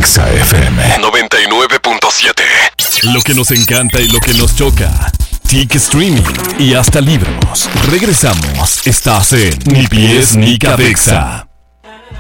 Exa FM 99.7. Lo que nos encanta y lo que nos choca. TIC Streaming y hasta libros. Regresamos. Estás en Ni Pies ni Cabeza.